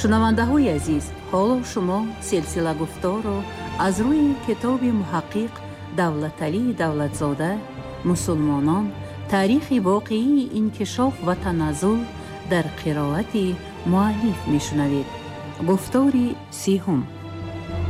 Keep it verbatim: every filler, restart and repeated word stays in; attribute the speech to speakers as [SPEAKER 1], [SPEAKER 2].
[SPEAKER 1] шунавандаҳои азиз, ҳоло шумо силсила гуфторро аз рӯи китоби муҳаққиқ Давлаталии Давлатзода «Мусулмонон. таърихи воқеии инкишоф ва таназзул» дар қироати муаллиф мешунавед. гуфтори сеҳум.